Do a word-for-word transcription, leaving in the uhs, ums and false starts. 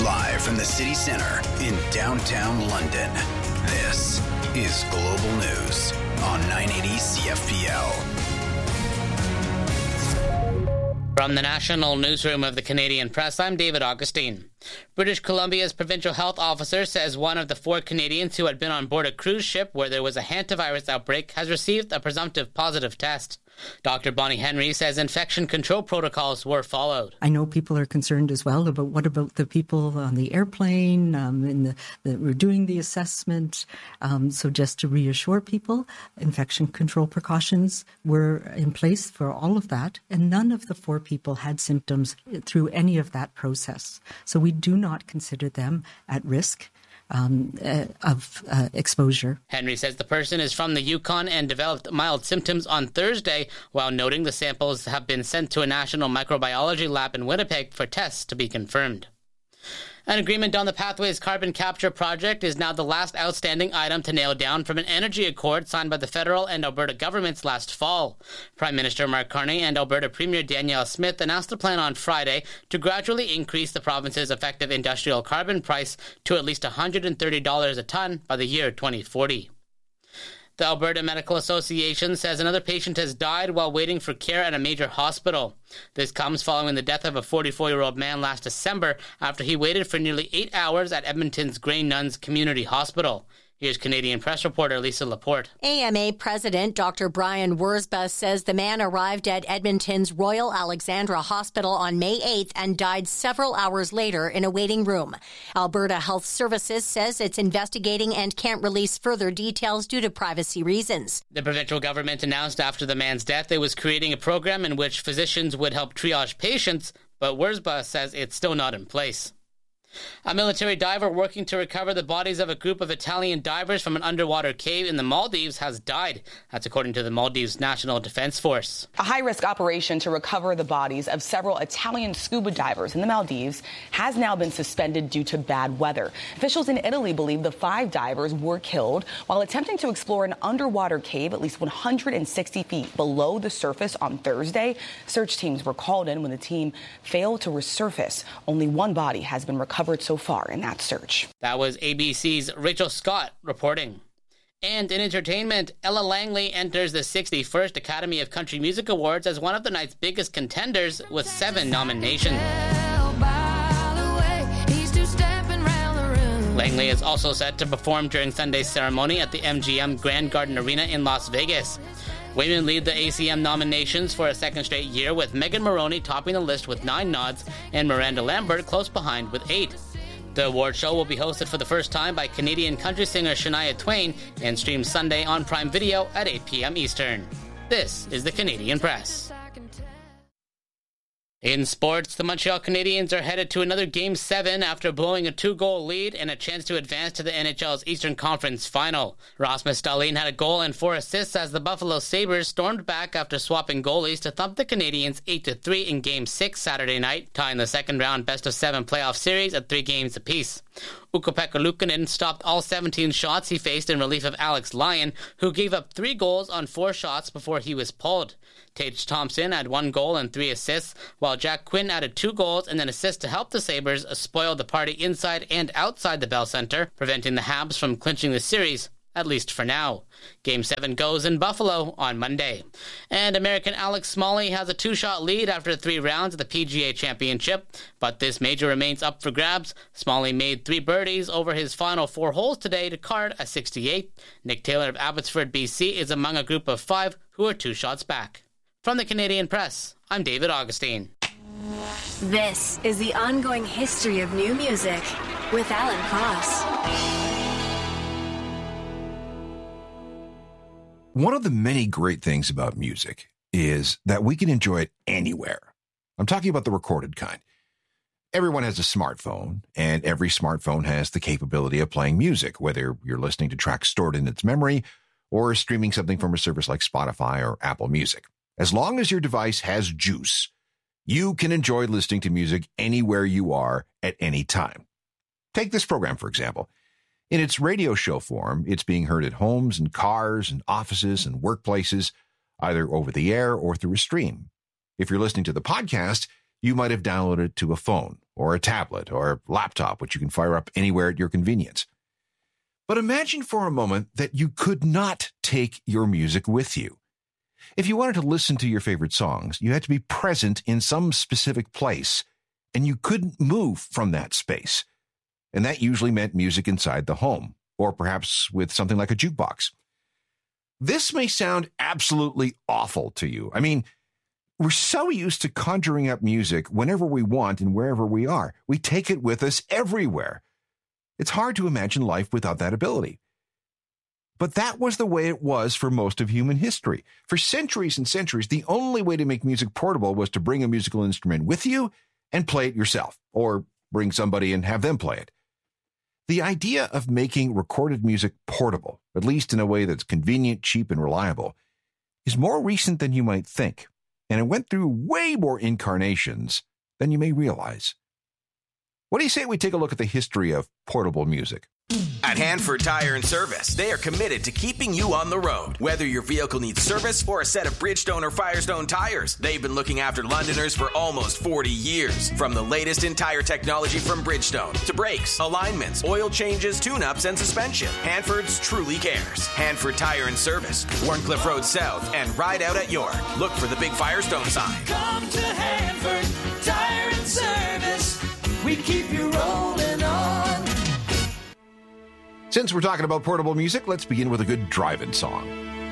Live from the city center in downtown London, this is Global News on nine eighty C F P L. From the National Newsroom of the Canadian Press, I'm David Augustine. British Columbia's provincial health officer says one of the four Canadians who had been on board a cruise ship where there was a hantavirus outbreak has received a presumptive positive test. Doctor Bonnie Henry says infection control protocols were followed. I know people are concerned as well about what about the people on the airplane um, and the, that were doing the assessment. Um, so just to reassure people, infection control precautions were in place for all of that, and none of the four people had symptoms through any of that process. So we do not consider them at risk Um, uh, of uh, exposure. Henry says the person is from the Yukon and developed mild symptoms on Thursday, while noting the samples have been sent to a national microbiology lab in Winnipeg for tests to be confirmed. An agreement on the Pathways Carbon Capture project is now the last outstanding item to nail down from an energy accord signed by the federal and Alberta governments last fall. Prime Minister Mark Carney and Alberta Premier Danielle Smith announced a plan on Friday to gradually increase the province's effective industrial carbon price to at least one hundred thirty dollars a tonne by the year twenty forty. The Alberta Medical Association says another patient has died while waiting for care at a major hospital. This comes following the death of a forty-four-year-old man last December after he waited for nearly eight hours at Edmonton's Grey Nuns Community Hospital. Here's Canadian Press reporter Lisa Laporte. A M A President Doctor Brian Wurzba says the man arrived at Edmonton's Royal Alexandra Hospital on May eighth and died several hours later in a waiting room. Alberta Health Services says it's investigating and can't release further details due to privacy reasons. The provincial government announced after the man's death it was creating a program in which physicians would help triage patients, but Wurzba says it's still not in place. A military diver working to recover the bodies of a group of Italian divers from an underwater cave in the Maldives has died. That's according to the Maldives National Defense Force. A high-risk operation to recover the bodies of several Italian scuba divers in the Maldives has now been suspended due to bad weather. Officials in Italy believe the five divers were killed while attempting to explore an underwater cave at least one hundred sixty feet below the surface on Thursday. Search teams were called in when the team failed to resurface. Only one body has been recovered so far in that search. That was A B C's Rachel Scott reporting. And in entertainment, Ella Langley enters the sixty-first Academy of Country Music Awards as one of the night's biggest contenders with seven nominations. Langley is also set to perform during Sunday's ceremony at the M G M Grand Garden Arena in Las Vegas. Women lead the A C M nominations for a second straight year, with Megan Moroney topping the list with nine nods and Miranda Lambert close behind with eight. The award show will be hosted for the first time by Canadian country singer Shania Twain and streamed Sunday on Prime Video at eight p.m. Eastern. This is the Canadian Press. In sports, the Montreal Canadiens are headed to another Game seven after blowing a two-goal lead and a chance to advance to the N H L's Eastern Conference Final. Rasmus Dahlin had a goal and four assists as the Buffalo Sabres stormed back after swapping goalies to thump the Canadiens eight to three in Game six Saturday night, tying the second-round best-of-seven playoff series at three games apiece. Ukko-Pekka Luukkonen stopped all seventeen shots he faced in relief of Alex Lyon, who gave up three goals on four shots before he was pulled. Tage Thompson had one goal and three assists, while Jack Quinn added two goals and an assist to help the Sabres spoil the party inside and outside the Bell Center, preventing the Habs from clinching the series, at least for now. Game seven goes in Buffalo on Monday. And American Alex Smalley has a two-shot lead after three rounds of the P G A Championship, but this major remains up for grabs. Smalley made three birdies over his final four holes today to card a sixty-eight. Nick Taylor of Abbotsford, B C is among a group of five who are two shots back. From the Canadian Press, I'm David Augustine. This is the ongoing history of new music with Alan Cross. One of the many great things about music is that we can enjoy it anywhere. I'm talking about the recorded kind. Everyone has a smartphone, and every smartphone has the capability of playing music, whether you're listening to tracks stored in its memory or streaming something from a service like Spotify or Apple Music. As long as your device has juice, you can enjoy listening to music anywhere you are at any time. Take this program, for example. In its radio show form, it's being heard at homes and cars and offices and workplaces, either over the air or through a stream. If you're listening to the podcast, you might have downloaded it to a phone or a tablet or a laptop, which you can fire up anywhere at your convenience. But imagine for a moment that you could not take your music with you. If you wanted to listen to your favorite songs, you had to be present in some specific place, and you couldn't move from that space. And that usually meant music inside the home, or perhaps with something like a jukebox. This may sound absolutely awful to you. I mean, we're so used to conjuring up music whenever we want and wherever we are. We take it with us everywhere. It's hard to imagine life without that ability. But that was the way it was for most of human history. For centuries and centuries, the only way to make music portable was to bring a musical instrument with you and play it yourself, or bring somebody and have them play it. The idea of making recorded music portable, at least in a way that's convenient, cheap, and reliable, is more recent than you might think, and it went through way more incarnations than you may realize. What do you say we take a look at the history of portable music? At Hanford Tire and Service, they are committed to keeping you on the road. Whether your vehicle needs service or a set of Bridgestone or Firestone tires, they've been looking after Londoners for almost forty years. From the latest in tire technology from Bridgestone to brakes, alignments, oil changes, tune-ups, and suspension, Hanford's truly cares. Hanford Tire and Service, Warncliffe Road South, and Ride Out at York. Look for the big Firestone sign. Come to Hanford Tire and Service. We keep you rolling on. Since we're talking about portable music, let's begin with a good drive-in song.